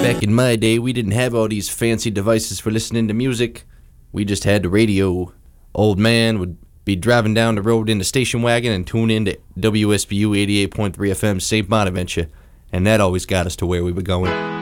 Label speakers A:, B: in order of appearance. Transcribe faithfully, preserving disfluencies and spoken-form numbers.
A: Back in my day, we didn't have all these fancy devices for listening to music. We just had the radio. Old man would be driving down the road in the station wagon and tune in to W S B U eighty-eight point three F M Saint Bonaventure, and that always got us to where we were going.